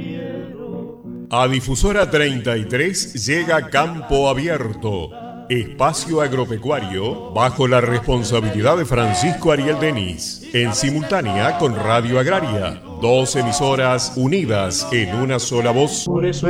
A Difusora 33 llega Campo Abierto, espacio agropecuario bajo la responsabilidad de Francisco Ariel Denis, en simultánea con Radio Agraria, dos emisoras unidas en una sola voz. Por eso